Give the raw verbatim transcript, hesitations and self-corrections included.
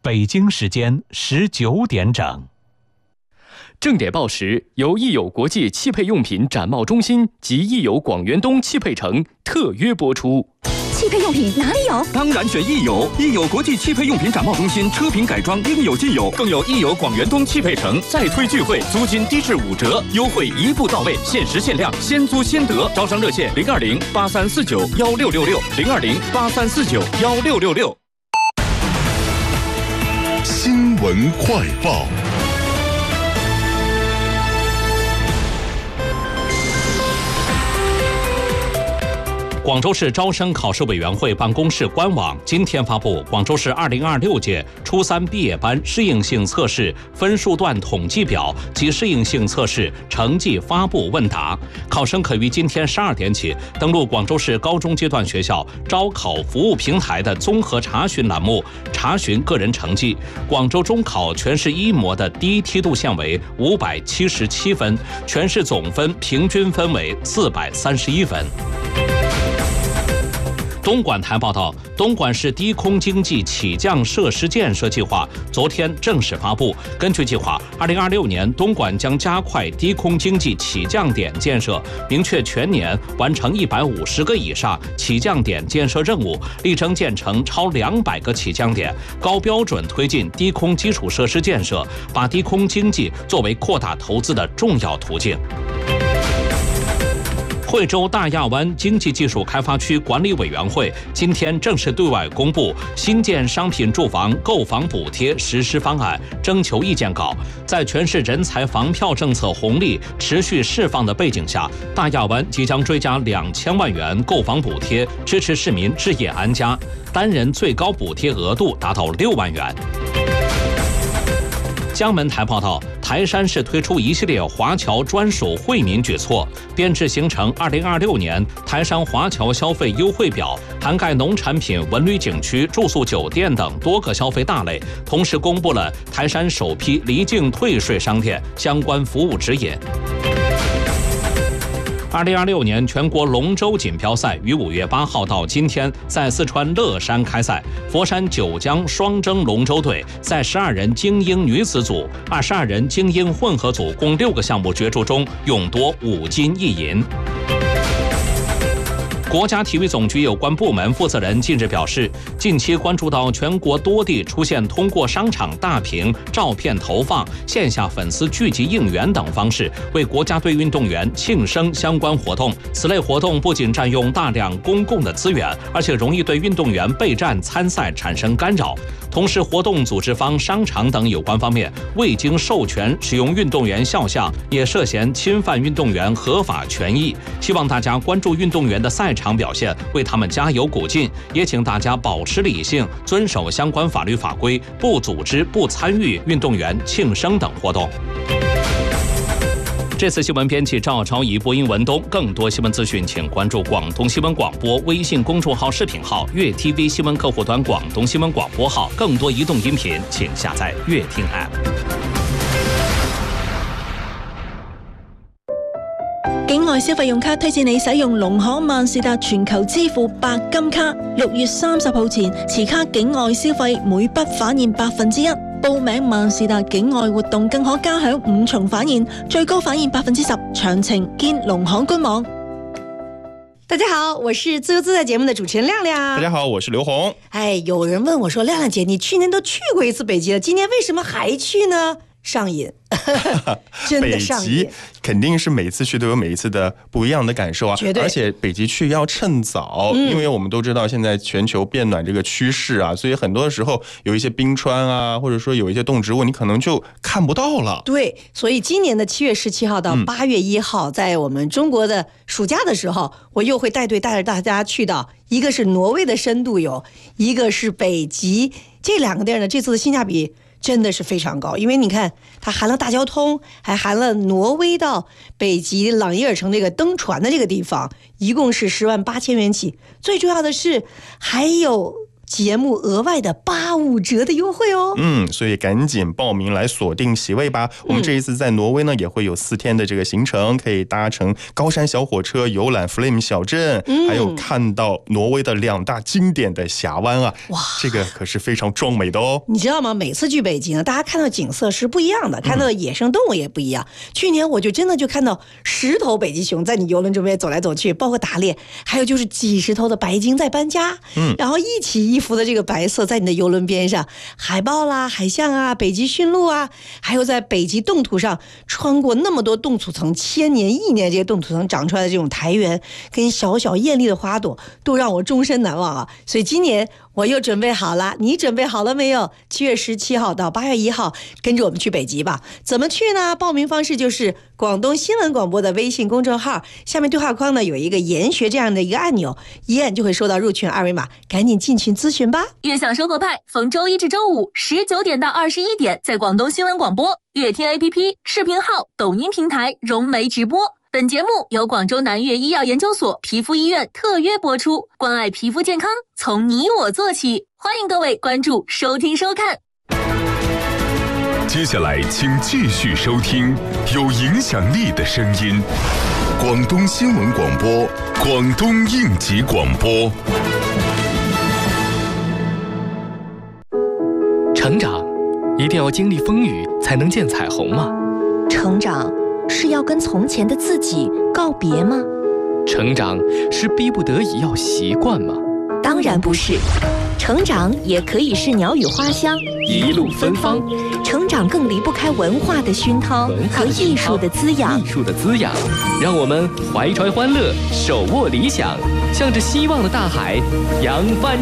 北京时间十九点整。 正点报时由益友国际汽配用品展贸中心及益友广元东汽配城特约播出。 汽配用品哪里有？ 当然选益友，益友国际汽配用品展贸中心，车品改装应有尽有，更有益友广元东汽配城再推聚会，租金低至五折，优惠一步到位，限时限量，先租先得。招商热线零二零八三四九幺六六六零二零八三四九幺六六六。 新闻快报。 广州市招生考试委员会办公室官网今天发布广州市二零二六届初三毕业班适应性测试分数段统计表及适应性测试成绩发布问答。考生可于今天十二点起登录广州市高中阶段学校招考服务平台的综合查询栏目，查询个人成绩。广州中考全市一模的第一梯度线为五百七十七分，全市总分平均分为四百三十一分。东莞台报道，东莞市低空经济起降设施建设计划昨天正式发布。根据计划，二零二六年东莞将加快低空经济起降点建设，明确全年完成一百五十个以上起降点建设任务，力争建成超两百个起降点，高标准推进低空基础设施建设，把低空经济作为扩大投资的重要途径。惠州大亚湾经济技术开发区管理委员会今天正式对外公布新建商品住房购房补贴实施方案征求意见稿。在全市人才房票政策红利持续释放的背景下，大亚湾即将追加两千万元购房补贴，支持市民置业安家，单人最高补贴额度达到六万元。江门台报道，台山市推出一系列华侨专属惠民举措，编制形成二零二六年台山华侨消费优惠表，涵盖农产品、文旅景区、住宿酒店等多个消费大类，同时公布了台山首批离境退税商店相关服务指引。二零二六年全国龙舟锦标赛于五月八号到今天在四川乐山开赛，佛山九江双征龙舟队在十二人精英女子组、二十二人精英混合组共六个项目角逐中勇夺五金一银。国家体育总局有关部门负责人近日表示，近期关注到全国多地出现通过商场大屏照片投放、线下粉丝聚集应援等方式为国家队运动员庆生相关活动。此类活动不仅占用大量公共的资源，而且容易对运动员备战参赛产生干扰。同时，活动组织方、商场等有关方面未经授权使用运动员肖像，也涉嫌侵犯运动员合法权益。希望大家关注运动员的赛场表现，为他们加油鼓劲，也请大家保持理性，遵守相关法律法规，不组织、不参与运动员庆生等活动。这次新闻编辑赵超仪，播音文东。更多新闻资讯，请关注广东新闻广播微信公众号、视频号、粤 T V 新闻客户端、广东新闻广播号。更多移动音频，请下载粤听 App。 境外消費用卡推薦你使用農行萬事達全球支付白金卡，六月三十號前持卡境外消費每筆返現百分之一。報名萬事達境外活動更可加享五重返現，最高返現百分之十。詳情見農行官網。 大家好，我是自由自在节目的主持人亮亮。 大家好，我是刘红。 哎，有人问我说，亮亮姐，你去年都去过一次北极了，今年为什么还去呢？上瘾，真的上瘾。 北极肯定是每次去都有每一次的不一样的感受啊， 绝对。 而且北极去要趁早，嗯、因为我们都知道现在全球变暖这个趋势啊，所以很多的时候有一些冰川啊，或者说有一些动植物，你可能就看不到了。 对，所以今年的七月十七号到八月一号、嗯，在我们中国的暑假的时候，我又会带队带着大家去到一个是挪威的深度游，一个是北极，这两个地儿呢，这次的性价比真的是非常高，因为你看它含了大交通，还含了挪威到北极朗伊尔城这个登船的这个地方，一共是十万八千元起。最重要的是还有节目额外的八五折的优惠哦。 嗯，所以赶紧报名来锁定席位吧。我们这一次在挪威呢，也会有四天的这个行程，可以搭乘高山小火车游览 Flame 小镇，嗯、还有看到挪威的两大经典的峡湾啊！哇，这个可是非常壮美的哦。 你知道吗？每次去北极呢，大家看到景色是不一样的，看到的野生动物也不一样。嗯、去年我就真的就看到十头北极熊在你游轮周边走来走去，包括打猎，还有就是几十头的白鲸在搬家，嗯，然后一起一伏的这个白色在你的游轮边上，海豹啦、海象啊、北极驯鹿啊，还有在北极冻土上穿过那么多冻土层，千年、亿年这些冻土层长出来的这种苔原，跟小小艳丽的花朵，都让我终身难忘啊！所以今年我又准备好了，你准备好了没有？七月十七号到八月一号，跟着我们去北极吧。怎么去呢？报名方式就是广东新闻广播的微信公众号，下面对话框呢有一个研学这样的一个按钮，一按就会收到入群二维码，赶紧进群咨询吧。 悦享生活派逢周一至周五十九点到二十一点在广东新闻广播、悦听 A P P、视频号、抖音平台融媒直播。本节目由广州南粤医药研究所皮肤医院特约播出，关爱皮肤健康，从你我做起。欢迎各位关注、收听、收看。 接下来，请继续收听有影响力的声音——广东新闻广播、广东应急广播。 成长，一定要经历风雨才能见彩虹吗？ 成长是要跟从前的自己告别吗？ 成长是逼不得已要习惯吗？ 当然不是，成长也可以是鸟语花香， 一路芬芳。 成长更离不开文化的熏陶和艺术的滋养。 艺术的滋养，让我们怀揣欢乐，手握理想，向着希望的大海扬帆。